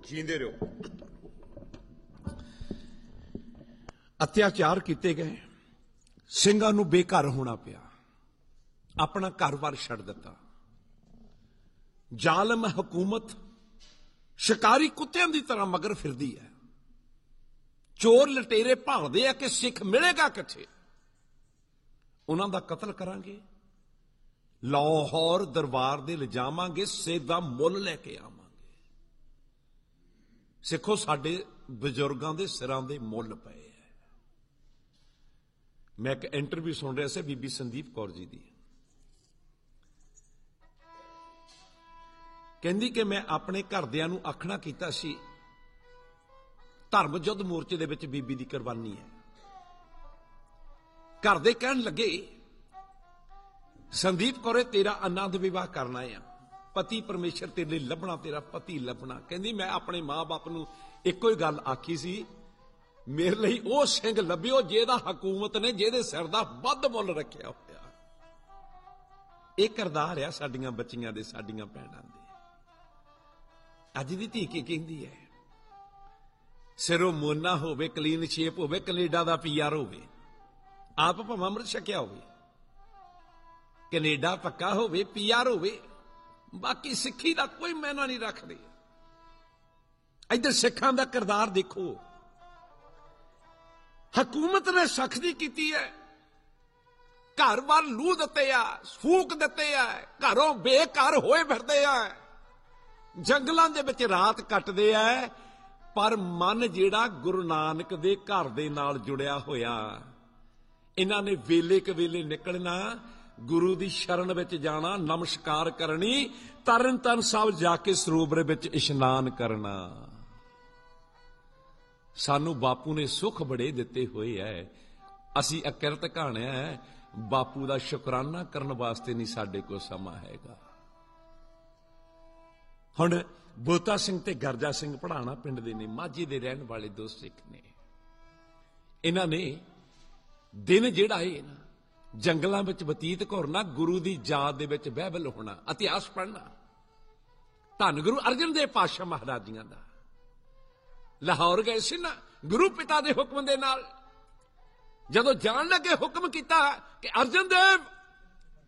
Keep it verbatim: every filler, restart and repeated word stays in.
जींदे रहो। अत्याचार किए गए, ਸਿੰਘਾਂ ਨੂੰ बेघर होना पिया, अपना घर-बार छड़ दिता। जालम हुकूमत शिकारी कुत्तियां की तरह मगर फिरदी है। चोर लटेरे भालदे आ कि सिख मिलेगा किथे, उन्हां दा कतल करांगे, लाहौर दरबार दे लिजावांगे, सेधा मुल लैके आवांगे। सिखो साडे बजुर्गां दे सिरां दे मुल पए है। मैं एक इंटरव्यू सुन रहा से बीबी संदीप कौर जी दी, कहंदी कि मैं अपने घरदियां नूं आखना कीता सी धर्म युद्ध मोर्चे दे विच बीबी दी कुर्बानी है। घर दे कहण लगे संदीप कौरे तेरा आनंद विवाह करना है, पति परमेश्वर तेरे लिए लभना, तेरा पति लभना। कहंदी मैं अपने मां बाप नूं इक्को ही गल आखी सी, मेरे लिए वो सिंह लभ्यो जिहदा हुकूमत ने जिहदे सिर दा वध मुल रखिया होया। इह किरदार आ साडीआं बच्चियां दे, साडीआं भैणां दे। अज दी धी की कहंदी है, सिरों मोना होवे, क्लीन शेप होवे, कनेडा दा पीआर होवे, आप भावें अमृत छकिया होवे, कनेडा पक्का होवे, पीआर होवे, बाकी सिक्खी दा कोई मायना नहीं रखदे। इधर सिखां दा किरदार देखो, हुकूमत ने सख्ती की है, घर बार लू दिते आ, फूक दिते आ, घरों बेघर होए फिरदे आ, जंगलों के विच रात कटदे आ, पर मन जिहड़ा गुरु नानक दे घर दे नाल जुड़िया होया। इन्हां ने वेले कवेले निकलना, गुरु दी शरण विच जाना, नमस्कार करनी, तरन ताਰਨ साहब जाके सरोवर विच इशनान करना। सानू बापू ने सुख बड़े दिते हुए है, असी अकिरत कहाणिया है, बापू दा शुकराना करन वास्ते नहीं साडे कोल समा हैगा। हुण बोता सिंह ते गर्जा सिंह पढ़ाना पिंड दे ने, माझे दे रहन वाले दो सिख ने। इन्हां ने दिन जिहड़ा है ना जंगलां विच बतीत करना, गुरु दी याद दे विच बाइबल होना, इतिहास पढ़ना। धन गुरु अर्जन देव पातशाह महाराजियां दा लाहौर गए सी ना गुरु पिता दे हुक्म दे नाल, जदों जान लगे हुक्म कीता कि अर्जन देव